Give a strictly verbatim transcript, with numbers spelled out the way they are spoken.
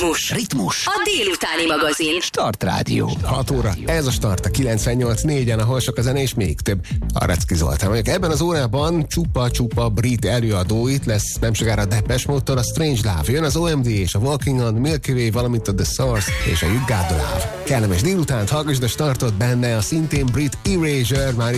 Ritmus. Ritmus. A délutáni magazin. Start Rádió. hat óra. Ez a Start a kilencvennyolc négyen, ahol sok a zene és még több. Arecki Zoltán vagyok. Ebben az órában csupa-csupa brit előadó. Itt lesz nem sokára a Depeche Mode-tól a Strange Love. Jön az o em dé és a Walking on, Milky Way, valamint a The Source és a You Got The Love. Kellemes délutánt, hallgassd a Startot, benne a szintén brit Erasure, már